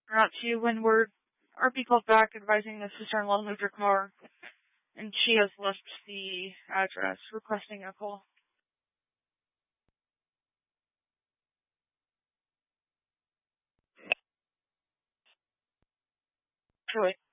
Not to you when RP called back advising the sister-in-law moved her car, and she has left the address requesting a call. Troy.